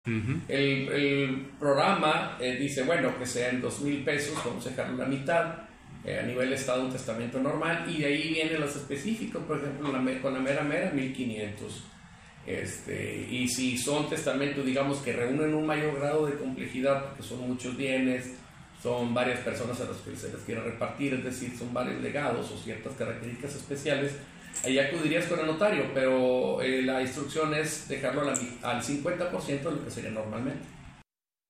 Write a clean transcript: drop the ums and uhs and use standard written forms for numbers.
Ujú. El programa dice, bueno, que sea en 2,000 pesos, vamos a dejarlo la mitad. A nivel estado un testamento normal, y de ahí vienen los específicos, por ejemplo con la mera 1,500. Y si son testamentos, digamos, que reúnen un mayor grado de complejidad, porque son muchos bienes, son varias personas a las que se les quiere repartir, es decir, son varios legados o ciertas características especiales, ahí acudirías con el notario, pero la instrucción es dejarlo al 50% de lo que sería normalmente.